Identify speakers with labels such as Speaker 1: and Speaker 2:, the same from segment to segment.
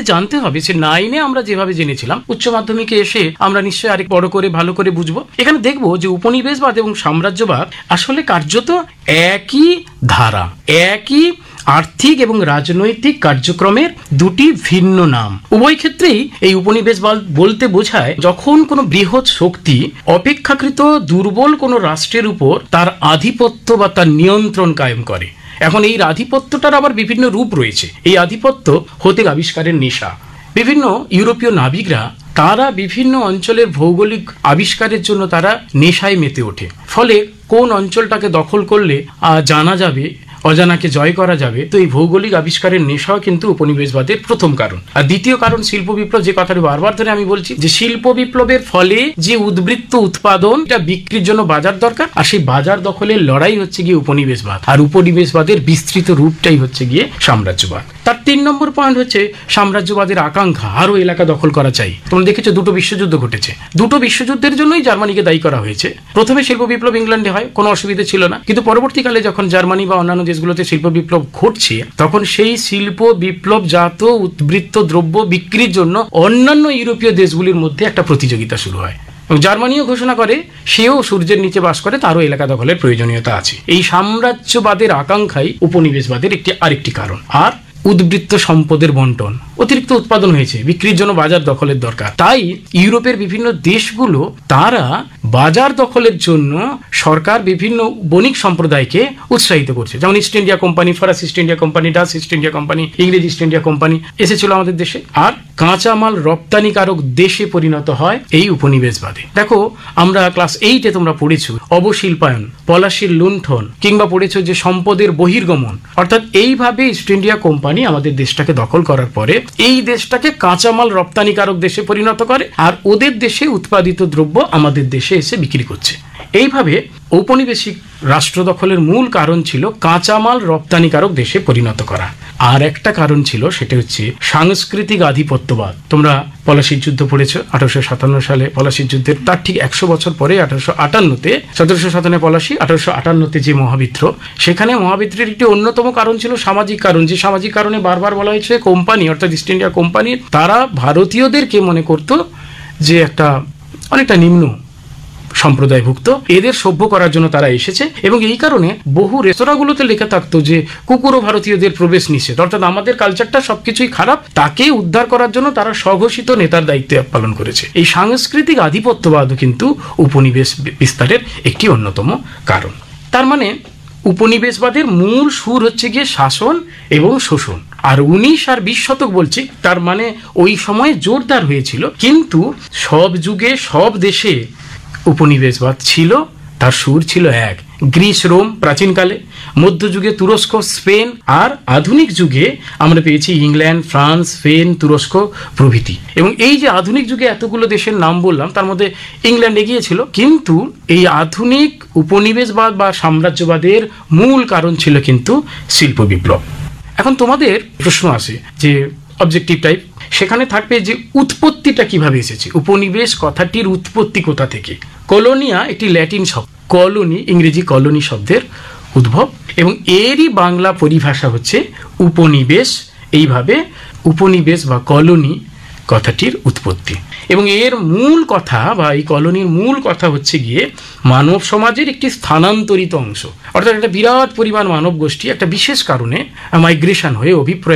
Speaker 1: আমাদের জানতে হবে যে 9-এ আমরা যেভাবে জেনেছিলাম, উচ্চ মাধ্যমিকে এসে আমরা নিশ্চয়ই আরেক বড় করে ভালো করে বুঝবো। এখানে দেখবো যে উপনিবেশবাদ এবং সাম্রাজ্যবাদ আসলে কার্যত একই ধারা, একই আর্থিক এবং রাজনৈতিক কার্যক্রমের দুটি ভিন্ন নাম। উভয় ক্ষেত্রেই এই উপনিবেশবাদ বলতে বোঝায় যখন কোনো বৃহৎ শক্তি অপেক্ষাকৃত দুর্বল কোনো রাষ্ট্রের উপর তার আধিপত্য বা তার নিয়ন্ত্রণ কায়েম করে। এখন এই আধিপত্যটার আবার বিভিন্ন রূপ রয়েছে। এই আধিপত্য হতে আবিষ্কারের নেশা। বিভিন্ন ইউরোপীয় নাবিকরা তারা বিভিন্ন অঞ্চলের ভৌগোলিক আবিষ্কারের জন্য তারা নেশায় মেতে ওঠে। ফলে কোন অঞ্চলটাকে দখল করলে জানা যাবে, অজানাকে জয় করা যাবে, তো এই ভৌগোলিক আবিষ্কারের নেশাও কিন্তু উপনিবেশবাদের প্রথম কারণ। আর দ্বিতীয় কারণ শিল্প বিপ্লব, যে কথাটা বারবার ধরে আমি বলছি যে শিল্প বিপ্লবের ফলে যে উদ্বৃত্ত উৎপাদন, এটা বিক্রির জন্য বাজার দরকার, আর সেই বাজার দখলের লড়াই হচ্ছে গিয়ে উপনিবেশবাদ। আর উপনিবেশবাদের বিস্তৃত রূপটাই হচ্ছে গিয়ে সাম্রাজ্যবাদ। তার 3 নম্বর পয়েন্ট হচ্ছে সাম্রাজ্যবাদের আকাঙ্ক্ষা আরো এলাকা দখল করা চাই। তোমরা দেখেছো 2টো বিশ্বযুদ্ধ ঘটেছে। 2টো বিশ্বযুদ্ধের জন্যই জার্মানিকে দায়ী করা হয়েছে। প্রথমে শিল্প বিপ্লব ইংল্যান্ডে হয়, কোনো অসুবিধা ছিল না, কিন্তু পরবর্তীকালে যখন জার্মানি বা অন্যান্য দেশগুলোতে শিল্প বিপ্লব ঘটছে, তখন সেই শিল্প বিপ্লবজাত উদ্বৃত্ত দ্রব্য বিক্রির জন্য অন্যান্য ইউরোপীয় দেশগুলির মধ্যে একটা প্রতিযোগিতা শুরু হয়। এবং জার্মানিও ঘোষণা করে সেও সূর্যের নিচে বাস করে, তারও এলাকা দখলের প্রয়োজনীয়তা আছে। এই সাম্রাজ্যবাদের আকাঙ্ক্ষাই উপনিবেশবাদের আরেকটি কারণ। আর উদ্বৃত্ত সম্পদের বন্টন, অতিরিক্ত উৎপাদন হয়েছে, বিক্রির জন্য বাজার দখলের দরকার। তাই ইউরোপের বিভিন্ন দেশগুলো তারা বাজার দখলের জন্য সরকার বিভিন্ন বণিক সম্প্রদায়কে উৎসাহিত করছে। যেমন ইস্ট ইন্ডিয়া কোম্পানি, ফরাসি east India company, Dutch east India company, ইংরেজ ইস্ট ইন্ডিয়া কোম্পানি এসেছিল আমাদের দেশে। আর কাঁচামাল রপ্তানিকারক দেশে পরিণত হয় এই উপনিবেশবাদে। দেখো, আমরা ক্লাস 8-এ তোমরা পড়েছো অবশিল্পায়ন, পলাশির লুণ্ঠন, কিংবা পড়েছো যে সম্পদের বহির্গমন। অর্থাৎ এইভাবে ইস্ট ইন্ডিয়া কোম্পানি আমাদের দেশটাকে দখল করার পরে এই দেশটাকে কাঁচামাল রপ্তানিকারক দেশে পরিণত করে, আর ওদের দেশে উৎপাদিত দ্রব্য আমাদের দেশে এসে বিক্রি করছে। এইভাবে ঔপনিবেশিক রাষ্ট্র দখলের মূল কারণ ছিল কাঁচামাল রপ্তানিকারক দেশে পরিণত করা। আর একটা কারণ ছিল, সেটা হচ্ছে সাংস্কৃতিক আধিপত্যবাদ। তোমরা পলাশির যুদ্ধ পড়েছো 1857 সালে। পলাশির যুদ্ধের তার ঠিক 100 বছর পরে 1858-তে, 1757 পলাশি, 1858-তে যে মহাবিদ্রোহ, সেখানে মহাবিদ্রোহের একটি অন্যতম কারণ ছিল সামাজিক কারণ। যে সামাজিক কারণে বারবার বলা হয়েছে কোম্পানি অর্থাৎ ইস্ট ইন্ডিয়া কোম্পানি তারা ভারতীয়দেরকে মনে করত যে একটা অনেকটা নিম্ন সম্প্রদায়ভুক্ত, এদের সভ্য করার জন্য তারা এসেছে। এবং এই কারণে বহু রেস্তোরাঁগুলোতে লেখা থাকতো যে কুকুর ও ভারতীয়দের প্রবেশ নিষেধ, অর্থাৎ আমাদের কালচারটা সবকিছুই খারাপ, তাকে উদ্ধার করার জন্য তারা স্বঘোষিত নেতার দায়িত্ব পালন করেছে। এই সাংস্কৃতিক আধিপত্যবাদও কিন্তু উপনিবেশ বিস্তারের একটি অন্যতম কারণ। তার মানে উপনিবেশবাদের মূল সুর হচ্ছে গিয়ে শাসন এবং শোষণ। আর 19 আর 20 শতক বলছি, তার মানে ওই সময়ে জোরদার হয়েছিল, কিন্তু সব যুগে সব দেশে উপনিবেশবাদ ছিল, তার সুর ছিল এক। গ্রিস, রোম প্রাচীনকালে, মধ্যযুগে তুরস্ক, স্পেন, আর আধুনিক যুগে আমরা পেয়েছি ইংল্যান্ড, ফ্রান্স, স্পেন, তুরস্ক প্রভৃতি। এবং এই যে আধুনিক যুগে এতগুলো দেশের নাম বললাম, তার মধ্যে ইংল্যান্ড এগিয়েছিল, কিন্তু এই আধুনিক উপনিবেশবাদ বা সাম্রাজ্যবাদের মূল কারণ ছিল কিন্তু শিল্প বিপ্লব। এখন তোমাদের প্রশ্ন আসে যে অবজেক্টিভ টাইপ, সেখানে থাকবে যে উৎপত্তিটা কিভাবে এসেছে, উপনিবেশ কথাটির উৎপত্তি কোথা থেকে। কলোনিয়া একটি ল্যাটিন শব্দ, কলোনি ইংরেজি কলোনি শব্দের উদ্ভব, এবং এরই বাংলা পরিভাষা হচ্ছে উপনিবেশ। এইভাবে উপনিবেশ বা কলোনি কথাটির উৎপত্তি। এবং এর মূল কথা বা এই কলোনির মূল কথা হচ্ছে গিয়ে মানব সমাজের একটি স্থানান্তরিত অংশ, অর্থাৎ একটা বিরাট পরিমাণ মানব গোষ্ঠী একটা বিশেষ কারণে মাইগ্রেশন হয়ে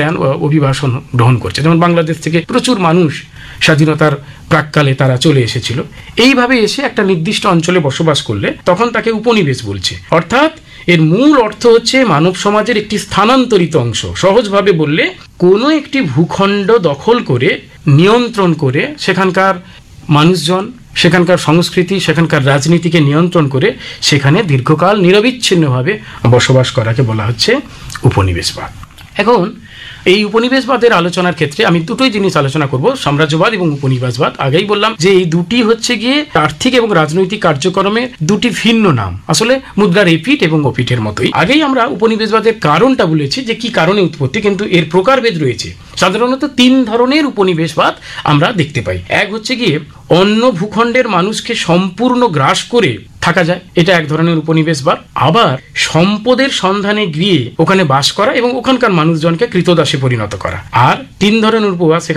Speaker 1: অভিবাসন গ্রহণ করছে। যেমন বাংলাদেশ থেকে প্রচুর মানুষ স্বাধীনতার প্রাককালে তারা চলে এসেছিল। এইভাবে এসে একটা নির্দিষ্ট অঞ্চলে বসবাস করলে তখন তাকে উপনিবেশ বলছে। অর্থাৎ এর মূল অর্থ হচ্ছে মানব সমাজের একটি স্থানান্তরিত অংশ। সহজভাবে বললে, কোনো একটি ভূখণ্ড দখল করে নিয়ন্ত্রণ করে সেখানকার মানুষজন, সেখানকার সংস্কৃতি, সেখানকার রাজনীতিকে নিয়ন্ত্রণ করে সেখানে দীর্ঘকাল নিরবিচ্ছিন্নভাবে বসবাস করাকে বলা হচ্ছে উপনিবেশবাদ। এখন এই উপনিবেশবাদের আলোচনার ক্ষেত্রে আমি দুটোই জিনিস আলোচনা করব, সাম্রাজ্যবাদ এবং উপনিবেশবাদ। আগেই বললাম যে এই দুটি হচ্ছে গিয়ে আর্থিক এবং রাজনৈতিক কার্যক্রমের দুটি ভিন্ন নাম, আসলে মুদ্রার এপিঠ এবং ওপিঠের মতোই। আগেই আমরা উপনিবেশবাদের কারণটা বলেছি যে কি কারণে উৎপত্তি, কিন্তু এর প্রকারভেদ রয়েছে। সাধারণত 3 ধরনের উপনিবেশবাদ আমরা দেখতে পাই। এক হচ্ছে গিয়ে অন্য ভূখণ্ডের মানুষকে সম্পূর্ণ গ্রাস করে থাকা যায়, এটা এক ধরনের উপনিবেশবাদ। আবার সম্পদের সন্ধানে গিয়ে ওখানে বাস করা এবং ওখানকার মানুষজনকে কৃতদাসে পরিণত করা। আর 3 ধরনের উপবাস